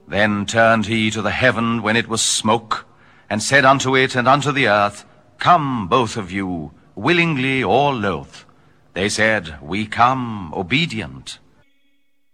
Then turned he to the heaven when it was smoke, and said unto it and unto the earth, Come, both of you, willingly or loth. They said, We come, obedient.